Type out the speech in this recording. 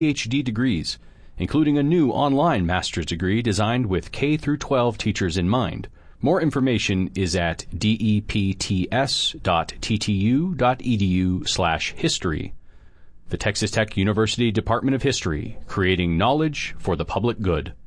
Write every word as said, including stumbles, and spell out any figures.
P H D degrees, including a new online master's degree designed with K through twelve teachers in mind. More information is at depts.ttu.edu slash history. The Texas Tech University Department of History, creating knowledge for the public good.